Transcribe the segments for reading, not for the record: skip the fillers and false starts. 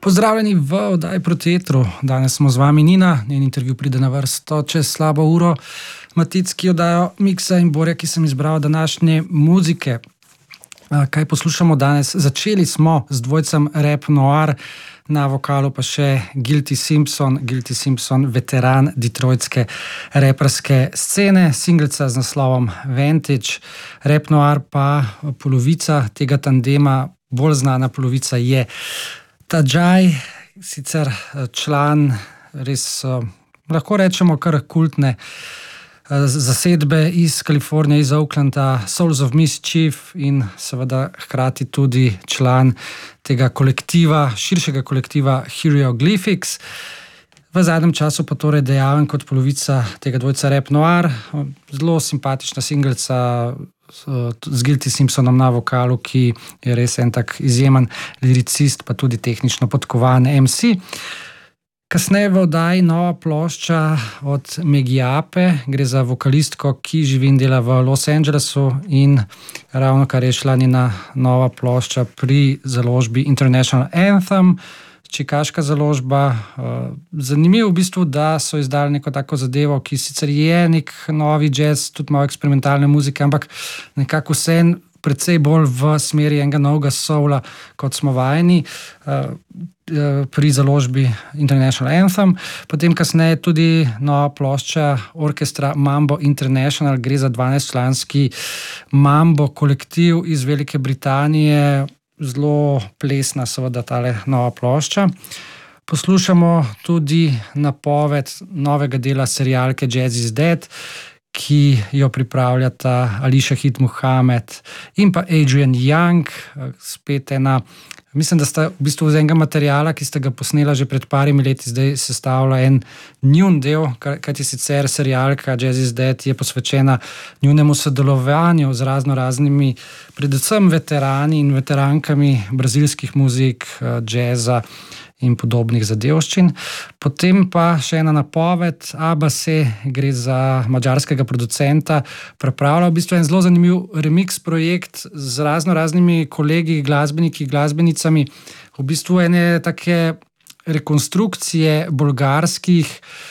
Pozdravljeni v oddaji Proti etru. Danes smo z vami Nina, njen intervju pride na vrsto čez slabo uro. Matic, ki oddajo Miksa in Borja, ki sem izbral današnje muzike. Kaj poslušamo danes? Začeli smo z dvojcem Rap Noir, na vokalu pa še Guilty Simpson, veteran detroitske raperske scene, singlica z naslovom Vantage. Rap Noir pa polovica tega tandema, bolj znana polovica je Tajai, sicer član res, lahko rečemo, kar kultne zasedbe iz Kalifornije, iz Oaklanda, Souls of Mischief in seveda hkrati tudi član tega kolektiva, širšega kolektiva Hieroglyphics. V zadnjem času pa torej dejaven kot polovica tega dvojca Rap Noir, zelo simpatična singlica z Guilty Simpsonom na vokalu, ki je res en tak izjemen liricist, pa tudi tehnično podkovan MC. Kasneje v oddaji nova plošča od Maggie Ape, gre za vokalistko, ki živi in dela v Los Angelesu in ravno kar je šla njena nova plošča pri založbi International Anthem, čikaška založba. Zanimivo v bistvu, da so izdali neko tako zadevo, ki sicer je nek novi jazz, tudi malo eksperimentalne muzike, ampak nekako vse precej bolj v smeri enega novega soula, kot smo vajeni pri založbi International Anthem. Potem kasneje tudi nova plošča orkestra Mambo International, gre za 12-članski mambo kolektiv iz Velike Britanije, zelo plesna seveda tale nova plošča. Poslušamo tudi napoved novega dela serialke Jazz is Dead, ki jo pripravljata Alicia Hit Muhammad in pa Adrian Young, spet ena. Mislim, da sta v bistvu z enega materiala, ki sta ga posnela že pred parimi leti, zdaj sestavlja en njun del, kajti sicer serialka Jazz is Dead je posvečena njunemu sodelovanju z raznimi, predvsem veterani in veterankami brazilskih muzik, jazza in podobnih zadevščin. Potem pa še ena napoved, Abase, gre za madžarskega producenta, pripravlja v bistvu en zelo zanimiv remix projekt z raznimi kolegi, glasbeniki, glasbenicami, v bistvu ene take rekonstrukcije bolgarskih,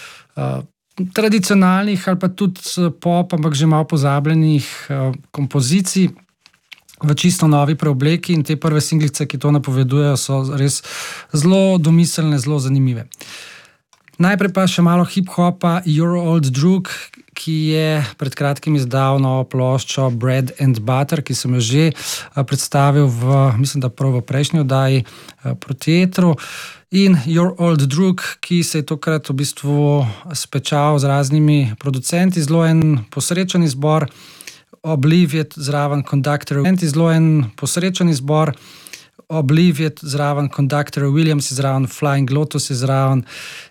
tradicionalnih ali pa tudi pop, ampak že malo pozabljenih kompozicij v čisto novi preobleki, in te prve singlice, ki to napovedujejo, so res zelo domiselne, zelo zanimive. Najprej pa še malo hip-hopa, Your Old Drug, ki je pred kratkim izdal novo ploščo Bread and Butter, ki sem jo že predstavil mislim, da prav v prejšnji oddaji Proti etru. In Your Old Drug, ki se je tokrat v bistvu spečal z raznimi producenti, zelo en posrečen izbor, Obliviate zraven Conductor, zelo en posrečen izbor, Obliviate zraven Conductor Williams, zraven Flying Lotus, zraven